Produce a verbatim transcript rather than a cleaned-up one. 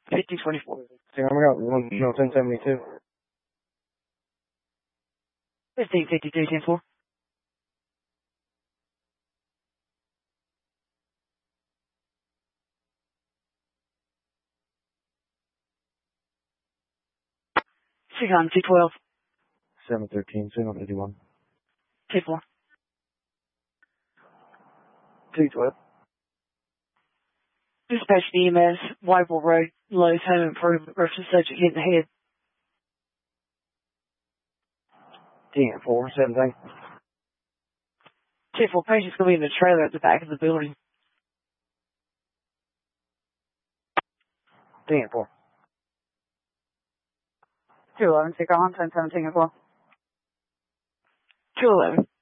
fifty twenty-four. See, I got one, no, ten seventy-two. fifteen fifty-two, ten four. six on two twelve. seven thirteen, seven fifty-one. two four. two twelve. Dispatch E M S, Whiteville Road, Lowe's Home Improvement versus subject hit in the head. ten four, seventeen. ten four, patient's going to be in the trailer at the back of the building. ten four. two eleven, take on, ten seventeen as well. two eleven.